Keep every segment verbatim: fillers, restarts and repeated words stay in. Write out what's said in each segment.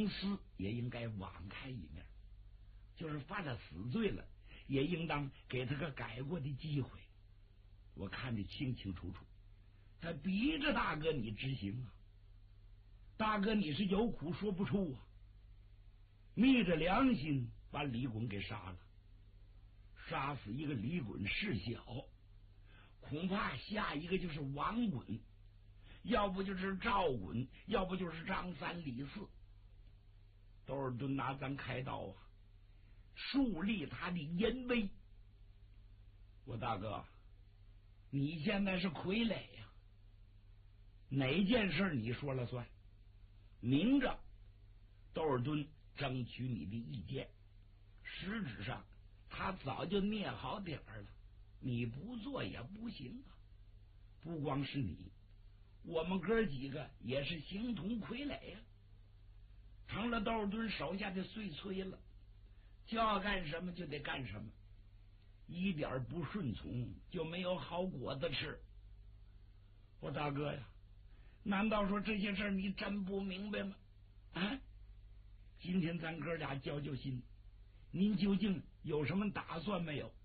从司也应该网开一面，就是犯了死罪了，也应当给他个改过的机会。我看得清清楚楚，他逼着大哥你执行啊，大哥你是有苦说不出啊，昧着良心把李衮给杀了，杀死一个李衮事小，恐怕下一个就是王衮，要不就是赵衮，要不就是张三李四。窦尔敦拿咱开刀啊，树立他的淫威。我大哥，你现在是傀儡呀、啊，哪件事你说了算？明着窦尔敦争取你的意见，实质上他早就捏好底儿了，你不做也不行啊。不光是你，我们哥几个也是形同傀儡呀、啊，成了窦尔敦手下的碎催了，叫干什么就得干什么，一点不顺从就没有好果子吃。我大哥呀，难道说这些事儿你真不明白吗？啊，今天咱哥俩交交心，您究竟有什么打算没有？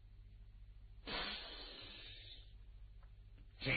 这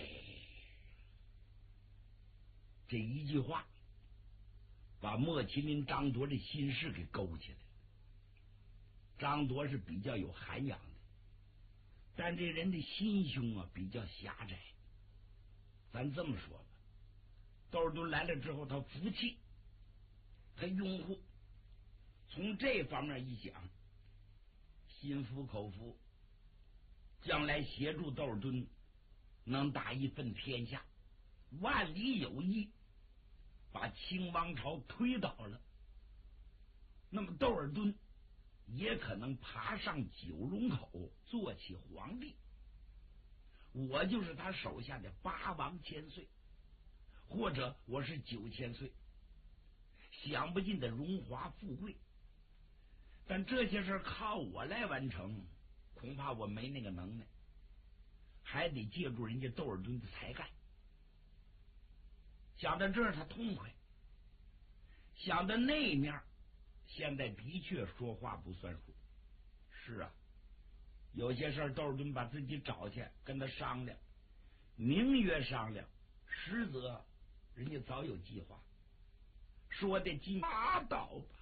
这一句话把莫麒麟张铎的心事给勾起来了。张铎是比较有涵养的，但这人的心胸啊比较狭窄。咱这么说吧，窦尔敦来了之后，他服气，他拥护，从这方面一想，心服口服，将来协助窦尔敦能打一份天下，万里有一，把清王朝推倒了，那么窦尔敦也可能爬上九龙口做起皇帝，我就是他手下的八王千岁，或者我是九千岁，享不尽的荣华富贵。但这些事靠我来完成，恐怕我没那个能耐，还得借助人家窦尔敦的才干。想到这儿他痛快，想到那面现在的确说话不算数。是啊，有些事窦尔敦把自己找去跟他商量，名曰商量，实则人家早有计划，说的尽拉倒吧。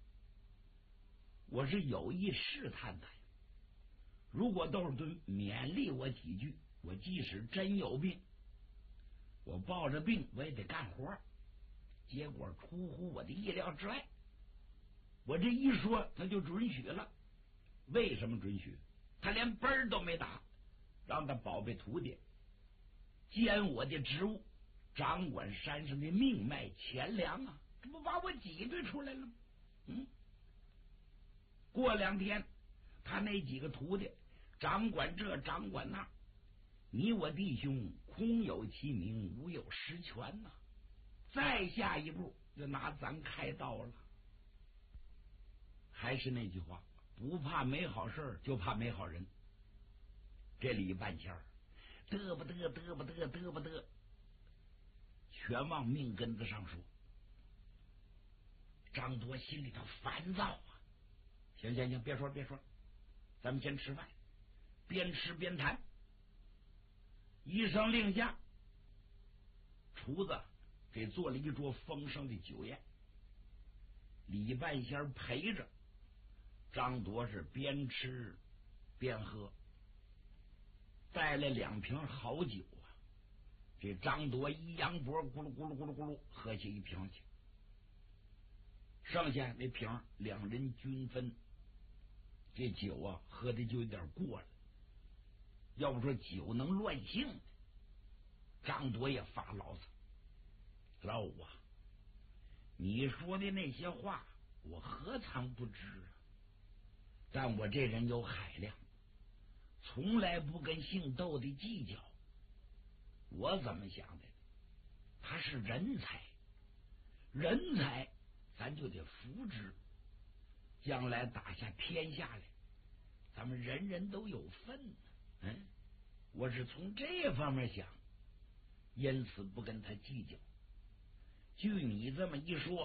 我是有意试探他呀，如果窦尔敦勉励我几句，我即使真有病，我抱着病我也得干活。结果出乎我的意料之外，我这一说他就准许了。为什么准许？他连本儿都没打，让他宝贝徒弟兼我的职务，掌管山上的命脉钱粮啊，这不把我挤兑出来了吗？嗯，过两天他那几个徒弟掌管这掌管那，你我弟兄空有其名，无有实权呐、啊。再下一步就拿咱开刀了。还是那句话，不怕没好事，就怕没好人。这里半天儿嘚不嘚嘚不嘚嘚不嘚，全往命根子上说。张铎心里头烦躁啊！行行行，别说别说，咱们先吃饭，边吃边谈。一声令下，厨子给做了一桌丰盛的酒宴，李半仙陪着，张铎是边吃边喝，带了两瓶好酒啊。这张铎一扬脖，咕噜咕噜咕噜咕噜喝下一瓶去，剩下那瓶两人均分。这酒啊喝的就有点过了，要不说酒能乱性，张铎也发牢骚。老五啊，你说的那些话我何尝不知啊，但我这人有海量，从来不跟姓窦的计较。我怎么想的？他是人才，人才咱就得扶植，将来打下天下来，咱们人人都有份呢。嗯，我是从这方面想，因此不跟他计较。据你这么一说，